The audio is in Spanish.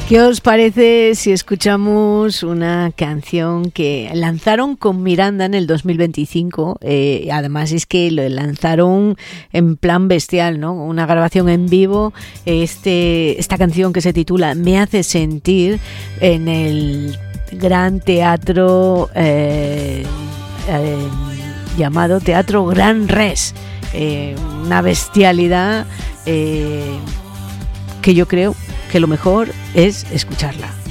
¿Qué os parece si escuchamos una canción que lanzaron con Miranda en el 2025? Además es que lo lanzaron en plan bestial, ¿no? Una grabación en vivo. Esta canción que se titula Me hace sentir en el gran teatro llamado Teatro Gran Res. Una bestialidad que yo creo que lo mejor es escucharla.